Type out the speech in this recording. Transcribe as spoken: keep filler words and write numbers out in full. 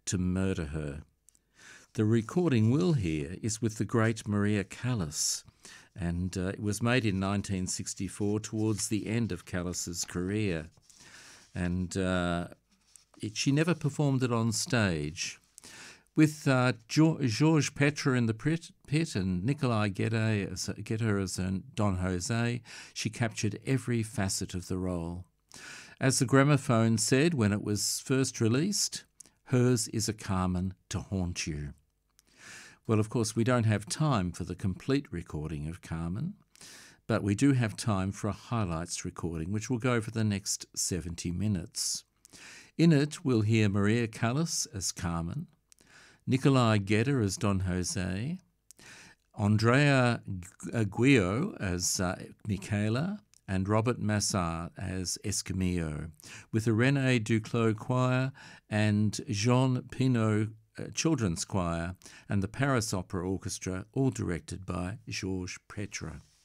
to murder her. The recording we'll hear is with the great Maria Callas, and uh, it was made in nineteen sixty-four towards the end of Callas's career. And uh, it, she never performed it on stage. With uh, Georges Petre in the pit and Nikolai Gedda as, Gedda as Don Jose, she captured every facet of the role. As the gramophone said when it was first released, hers is a Carmen to haunt you. Well, of course, we don't have time for the complete recording of Carmen, but we do have time for a highlights recording, which will go for the next seventy minutes. In it, we'll hear Maria Callas as Carmen, Nikolai Gedda as Don Jose, Andrea Guio as uh, Michaela, and Robert Massart as Escamillo, with the René Duclos Choir and Jean Pinault uh, Children's Choir and the Paris Opera Orchestra, all directed by Georges Petre.